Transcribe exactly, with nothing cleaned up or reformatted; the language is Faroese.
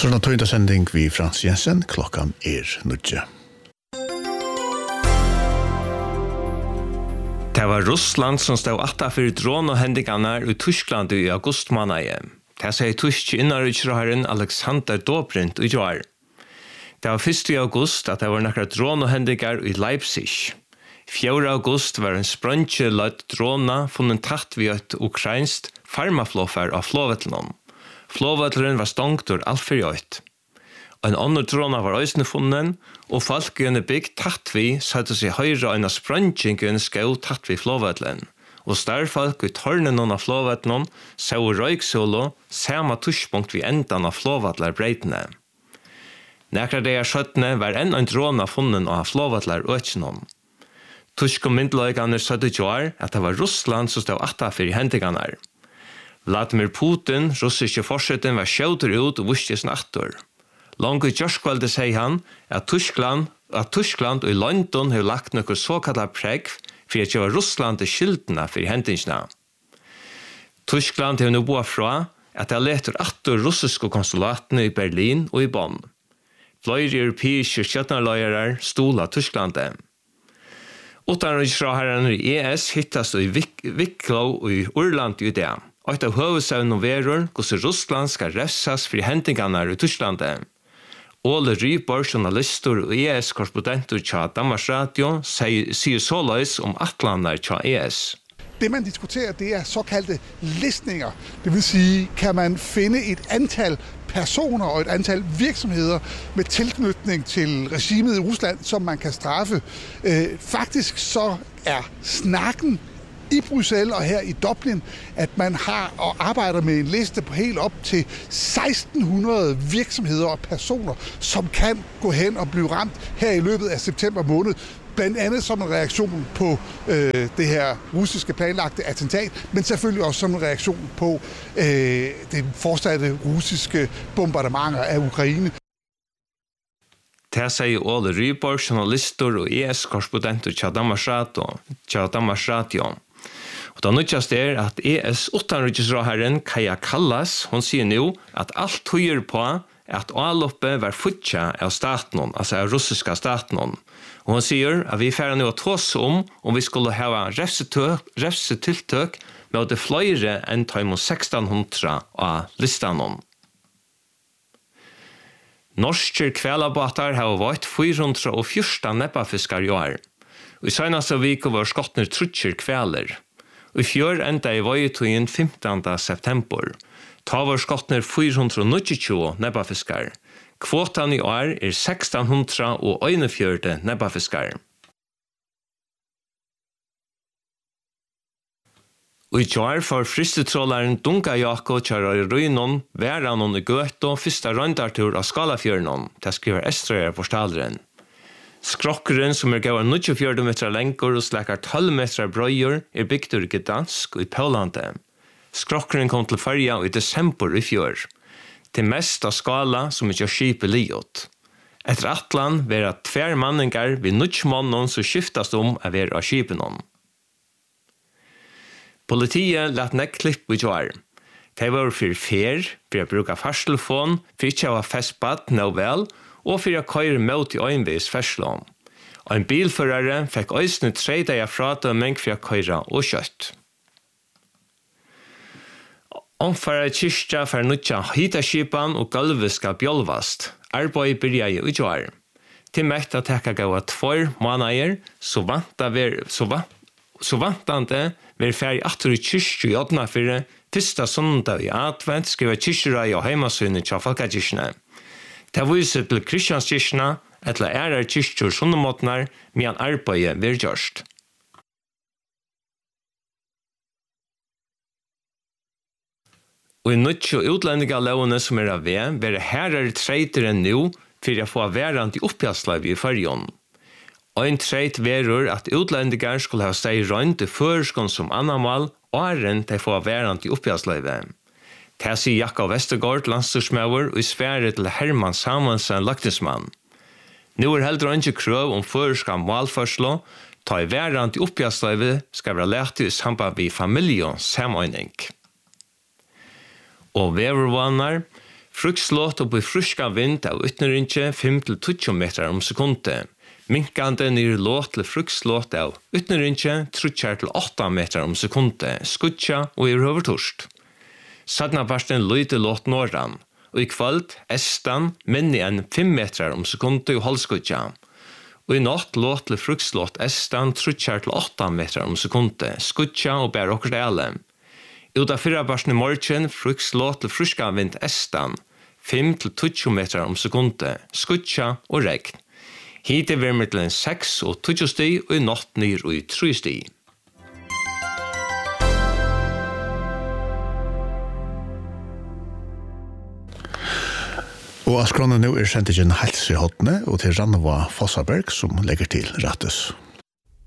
Så er det tøyda sending vi Frans Jensen, klokkan er nudje. Det var Russland som stod atta for dronehendingarna i Tyskland i augustmånaden. Det sier tysk innenriksrådherren Alexander Dobrindt i år. Det var første august at det var nekra dronehendingar i Leipzig. fjerde august var en sprøntjeløtt drona funnet tatt ved et ukrainsk farmaflåfer av flåvetlenom. Flåvetleren var stongt ur alt for jøyt. En annen drona var øysene funnet, og folk i en bygg tatt vi satte seg høyre en av sprøntjeng i en skau tatt vi flåvetleren. Og stærfolk i tørnen av flåvetleren så røyksolo samme tushpunkt vi endan av flåvetlerbreitene. Nekra de er skjøttene var enn en drona funnet av flåvetler øykenom. Tysk og myndløygane søtte jo at det var Russland som stod atta for i hendingene. Vladimir Putin, russiske forsøtten, var skjøter ut og viste sin attor. Langt i kjørskvalde sier han at Tyskland, at Tyskland og London har lagt noe såkallet preg for at det var Russland til skyldene for hendingene. Tyskland har nå boet fra at det leter attor russiske konsulatene i Berlin og i Bonn. Flere europeiske kjøttenløyere stola Tysklandet. Utenriksrådherren i E S hittas i Viklo og i Urland i det. Og et av hovedsøvnen verur hvordan Russland skal refsas for hendingene i Tysklandet. Ole Ryborg, journalister og E S-korrespondenter til Danmarks Radio, sier såleis om atlander til E S. Det man diskuterer, det er såkaldte listninger. Det vil sige, kan man finde et antal personer og et antal virksomheder med tilknytning til regimet i Rusland, som man kan straffe. Øh, faktisk så er snakken i Bruxelles og her i Dublin, at man har og arbejder med en liste på helt op til seksten hundrede virksomheder og personer, som kan gå hen og blive ramt her i løbet af september måned. Blandt andet som en reaktion på øh, det her russiske planlagte attentat, men selvfølgelig også som en reaktion på øh, det fortsatte russiske bombardementer af Ukraine. Det sier Ole Ryborg, journalister og E S-korrespondenter til Danmarks Radio. Og det nødvendigste er at E S utenriksrådherren Kaja Kallas, hun sier nå at alt tyder på at avloppet var futja av staten, altså av russiska staten. Og hun sier at vi færre nå å tåse om om vi skulle ha refsetiltøk med det flere enn sexton hundra av listan. Norske kvelabåtar har vært fire hundre og fjorten nebbafiskar i år. Og i senaste vik var skottner trutcher kveler. Og i fjør enda i vøyetøyen femtende september. Ta var skottner fire hundre og tjue nebbafiskar. Kvotan i år er sexton hundra og einogfjøruti nebbafiskar. Og i år får fristetrålaren Dunga Jako kjører i Røynon, væranon i Gøto, fyrsta røyndartur av Skalafjørnon, det skriver Estrøyer på Stalren. Skrokkeren, som er gavar nittiofjøruti meter lenger og slækar tolv meter brøyer, er bygd ur Gdansk og i Paulandet. Skrokkeren kom til Färja i desember i fjør. Til mest av skala som ikke har skipet liot. Etter atlan var det tver manningar ved nutjmånen som skiftast om å være av skipenon. Politiet lät nek klipp i år. De var for fer, for å bruke farstelfon, for ikke å ha festbad nå vel, og for å køyre mot i øynvis ferslån. Og en bilførere fikk øysene tre dager fradømming for å køyre og kjøtt. Omfara kyrkja for nutja hitaskipan og gulvet skal bjolvast. Arbeid byrja i utjår. Til mekt at hekka gav tvær måneder, så vantande så vant, så vantande ver færg atter i kyrkju i Odnafyrre, fyrsta sondag i advent skriver kyrkjera og heimasynet til folkekyrkjene. Det viser til Kristianskyrkjene, etter ærer kyrkjur sundemåtnar, medan arbeidet ver gjørst. Og i nødtjo utlendinga lovene som er av ved, være herrer treiter enn nå, for å få værand i oppgjørsleiv i Färjon. Og en treit verur at utlendingar skulle ha steg rønt i førskånd som annamal, og er enn til å få værand i oppgjørsleiv. Det sier Jakob Vestergaard, landstorsmauer, og i sfære til Herman Samuelsen, laktismann. Nå er heller ikke krøv om førskånd målførslo, ta i værand i oppgjørsleiv skal være lært i samband med familie og samøyning. Og vevervannar, Frukslåt og på fruska vind av utnerinje fem til tjúgu metrar om sekundet. Minkande nir låtle frukslåt av utnerinje trutjar til åtta metrar om sekundet, skutja og i røvertorst. Sadna parsten lyde låt norran, og i kvöld estan minni enn fem metrar om sekundet og halvskutja. Og i natt låtle frukslåt estan trutjar til åtta metrar om sekundet, skutja og bær okkert ele. Uta fyrra parsten i morgen frukslåt til fruska vind estan, fem til tjúgu metrar om sekundet, skutja og regn. Hit er vi mellom seks og tjúgu stig, og i natt nir og i tre stig. Og av skrånene nå er sendt ikke en helse i hodene, og til Rannova Fossaberg som legger til Rattus.